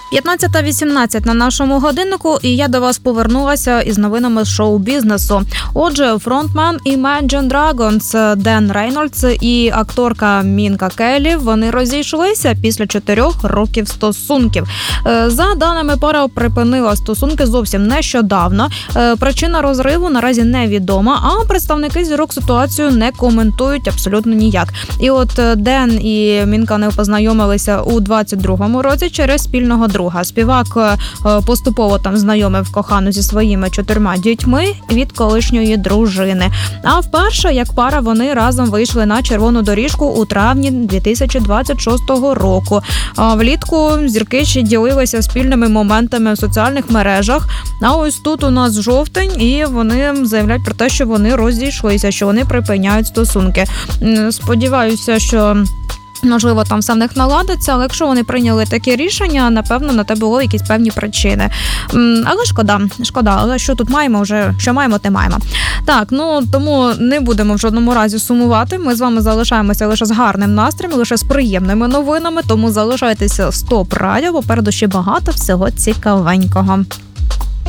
15:18 на нашому годиннику, і я до вас повернулася із новинами шоу-бізнесу. Отже, фронтмен Imagine Dragons Ден Рейнольдс і акторка Мінка Келлі, вони розійшлися після 4 років стосунків. За даними, пара припинила стосунки зовсім нещодавно. Причина розриву наразі невідома, а представники зірок ситуацію не коментують абсолютно ніяк. І от Ден і Мінка не познайомилися у 22-му році через спільного друга. Співак поступово там знайомив кохану зі своїми 4 дітьми від колишньої дружини. А вперше, як пара, вони разом вийшли на червону доріжку у травні 2026 року. Влітку зірки ще ділилися спільними моментами в соціальних мережах. А ось тут у нас жовтень, і вони заявляють про те, що вони розійшлися, що вони припиняють стосунки. Сподіваюся, що можливо, там все в них наладиться, але якщо вони прийняли таке рішення, напевно, на те було якісь певні причини. Але шкода, але що тут маємо вже, що маємо, те маємо. Так, тому не будемо в жодному разі сумувати, ми з вами залишаємося лише з гарним настроєм, лише з приємними новинами, тому залишайтеся з ТОП Радіо, попереду ще багато всього цікавенького.